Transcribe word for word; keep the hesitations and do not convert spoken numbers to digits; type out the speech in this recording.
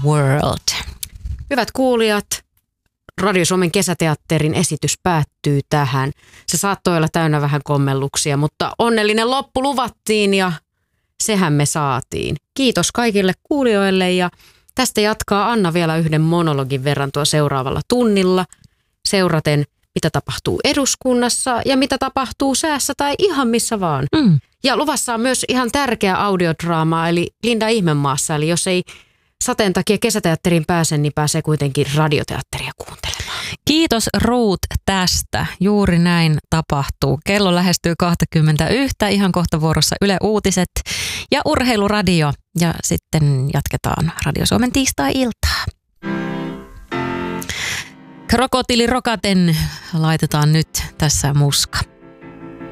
World. Hyvät kuulijat, Radio Suomen kesäteatterin esitys päättyy tähän. Se saattoi olla täynnä vähän kommelluksia, mutta onnellinen loppu luvattiin ja sehän me saatiin. Kiitos kaikille kuulijoille ja tästä jatkaa Anna vielä yhden monologin verran tuo seuraavalla tunnilla. Seuraten, mitä tapahtuu eduskunnassa ja mitä tapahtuu säässä tai ihan missä vaan. Mm. Ja luvassa on myös ihan tärkeä audiodraama, eli Linda Ihmemaassa. Eli jos ei sateen takia kesäteatteriin pääse, niin pääsee kuitenkin radioteatteria kuuntelemaan. Kiitos Ruut tästä. Juuri näin tapahtuu. Kello lähestyy kaksikymmentäyksi. Ihan kohta vuorossa Yle Uutiset ja Urheiluradio. Ja sitten jatketaan Radio Suomen tiistai-iltaa. Krokotiili rokaten laitetaan nyt tässä muska.